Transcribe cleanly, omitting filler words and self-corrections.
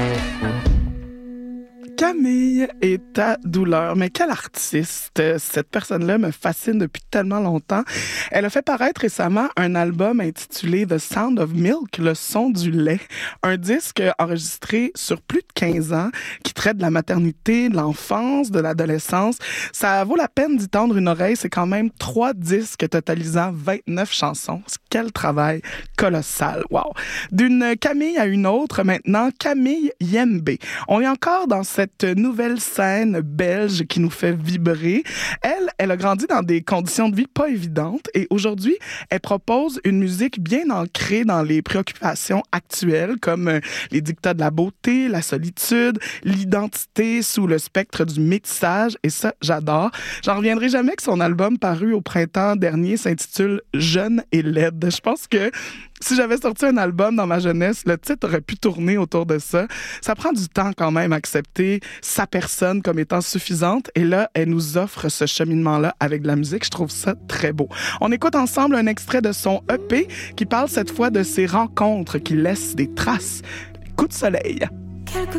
Camille et ta douleur. Mais quelle artiste! Cette personne-là me fascine depuis tellement longtemps. Elle a fait paraître récemment un album intitulé The Sound of Milk, le son du lait. Un disque enregistré sur plus de 15 ans qui traite de la maternité, de l'enfance, de l'adolescence. Ça vaut la peine d'y tendre une oreille. C'est quand même 3 disques totalisant 29 chansons. Quel travail colossal! Wow! D'une Camille à une autre, maintenant, Camille Yembe. On est encore dans cette nouvelle scène belge qui nous fait vibrer. Elle a grandi dans des conditions de vie pas évidentes et aujourd'hui, elle propose une musique bien ancrée dans les préoccupations actuelles comme les dictats de la beauté, la solitude, l'identité sous le spectre du métissage et ça, j'adore. J'en reviendrai jamais que son album paru au printemps dernier s'intitule « Jeune et laide ». Je pense que si j'avais sorti un album dans ma jeunesse, le titre aurait pu tourner autour de ça. Ça prend du temps quand même à accepter sa personne comme étant suffisante. Et là, elle nous offre ce cheminement-là avec de la musique. Je trouve ça très beau. On écoute ensemble un extrait de son EP qui parle cette fois de ses rencontres qui laissent des traces. Coup de soleil. Quelques